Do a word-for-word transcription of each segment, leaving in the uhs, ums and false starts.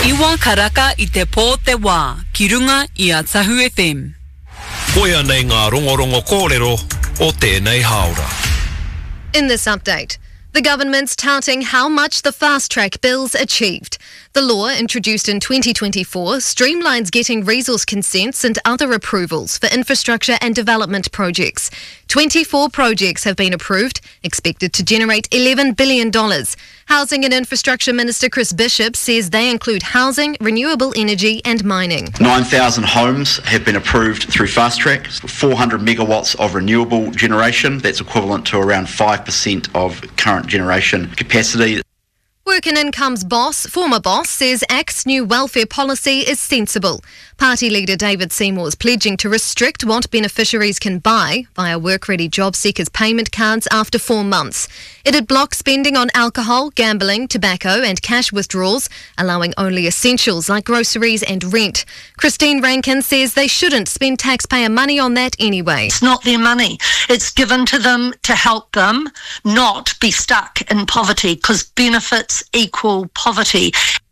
Iwa karaka I te pō te wā, ki runga I a Tahu F M. Koia nei ngā rongorongo kōrero o tēnei haora. In this update, the government's touting how much the fast-track bills achieved. The law, introduced in twenty twenty-four, streamlines getting resource consents and other approvals for infrastructure and development projects. twenty-four projects have been approved, expected to generate eleven billion dollars. Housing and Infrastructure Minister Chris Bishop says they include housing, renewable energy and mining. nine thousand homes have been approved through Fast Track, four hundred megawatts of renewable generation, that's equivalent to around five percent of current generation capacity. Work and Income's boss, former boss, says A C T's new welfare policy is sensible. Party leader David Seymour is pledging to restrict what beneficiaries can buy via work-ready job seekers payment cards after four months. It'd block spending on alcohol, gambling, tobacco and cash withdrawals, allowing only essentials like groceries and rent. Christine Rankin says they shouldn't spend taxpayer money on that anyway. It's not their money. It's given to them to help them not be stuck in poverty, because benefits equal poverty.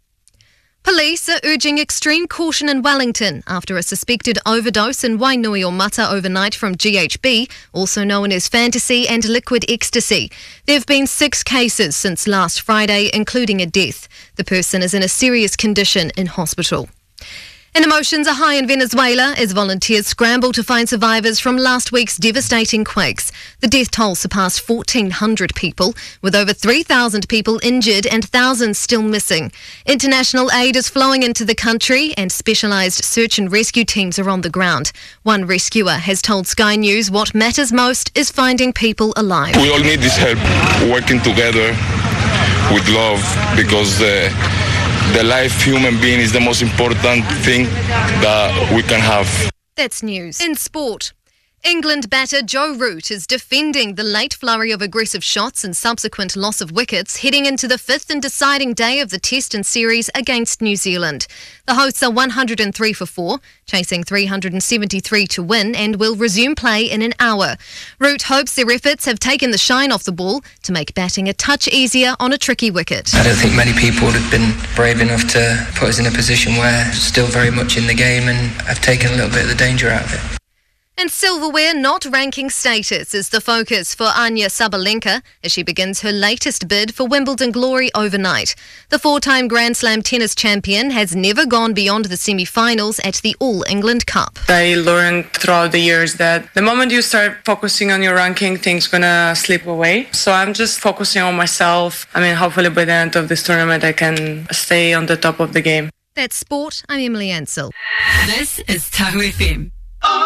Police are urging extreme caution in Wellington after a suspected overdose in Wainui-o-Mata overnight from G H B, also known as fantasy and liquid ecstasy. There have been six cases since last Friday, including a death. The person is in a serious condition in hospital. And emotions are high in Venezuela as volunteers scramble to find survivors from last week's devastating quakes. The death toll surpassed fourteen hundred people, with over three thousand people injured and thousands still missing. International aid is flowing into the country and specialised search and rescue teams are on the ground. One rescuer has told Sky News what matters most is finding people alive. We all need this help, working together with love, because uh, the life human being is the most important thing that we can have. That's news. In sport, England batter Joe Root is defending the late flurry of aggressive shots and subsequent loss of wickets heading into the fifth and deciding day of the Test and Series against New Zealand. The hosts are one hundred three for four, chasing three hundred seventy-three to win, and will resume play in an hour. Root hopes their efforts have taken the shine off the ball to make batting a touch easier on a tricky wicket. I don't think many people would have been brave enough to put us in a position where we're still very much in the game and have taken a little bit of the danger out of it. And silverware not ranking status is the focus for Anya Sabalenka as she begins her latest bid for Wimbledon glory overnight. The four-time Grand Slam tennis champion has never gone beyond the semi-finals at the All England Cup. I learned throughout the years that the moment you start focusing on your ranking, things gonna slip away. So I'm just focusing on myself. I mean, hopefully by the end of this tournament I can stay on the top of the game. That's sport. I'm Emily Ansell. This is Tahu F M.